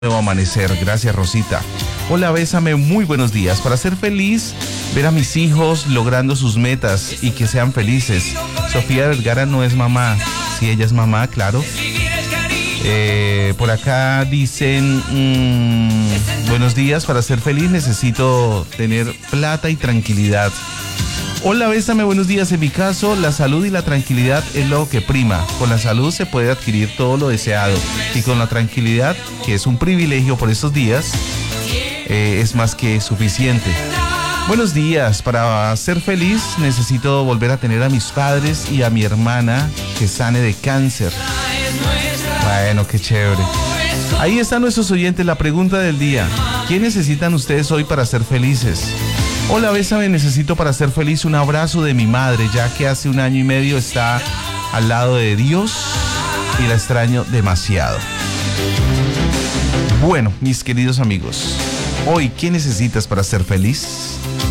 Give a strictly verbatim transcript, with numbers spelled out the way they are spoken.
Nuevo amanecer, gracias Rosita. Hola, bésame, muy buenos días. Para ser feliz, ver a mis hijos logrando sus metas y que sean felices. Sofía Vergara no es mamá, sí, ella es mamá, claro. Eh, por acá dicen, mmm, buenos días, para ser feliz necesito tener plata y tranquilidad. Hola, bésame, buenos días. En mi caso, la salud y la tranquilidad es lo que prima. Con la salud se puede adquirir todo lo deseado y con la tranquilidad, que es un privilegio por estos días, eh, es más que suficiente. Buenos días, para ser feliz necesito volver a tener a mis padres y a mi hermana que sane de cáncer. Bueno, qué chévere. Ahí están nuestros oyentes, la pregunta del día. ¿Qué necesitan ustedes hoy para ser felices? Hola, bésame, necesito para ser feliz un abrazo de mi madre, ya que hace un año y medio está al lado de Dios y la extraño demasiado. Bueno, mis queridos amigos, hoy, ¿qué necesitas para ser feliz?